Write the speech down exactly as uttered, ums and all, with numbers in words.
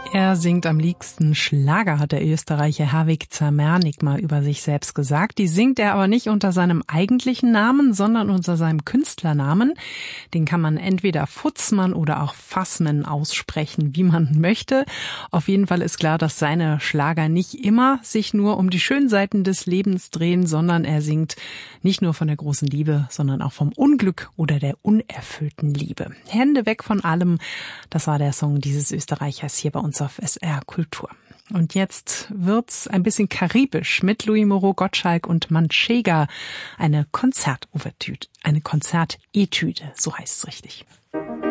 Er singt am liebsten Schlager, hat der Österreicher Herwig Zermernig mal über sich selbst gesagt. Die singt er aber nicht unter seinem eigentlichen Namen, sondern unter seinem Künstlernamen. Den kann man entweder Futzmann oder auch Fassmann aussprechen, wie man möchte. Auf jeden Fall ist klar, dass seine Schlager nicht immer sich nur um die schönen Seiten des Lebens drehen, sondern er singt nicht nur von der großen Liebe, sondern auch vom Unglück oder der unerfüllten Liebe. Hände weg von allem, das war der Song dieses Österreichers hier bei uns auf S R Kultur. Und jetzt wird's ein bisschen karibisch mit Louis Moreau, Gottschalk und Manchega. Eine Konzertouvertüte, eine Konzertetüde, so heißt es richtig.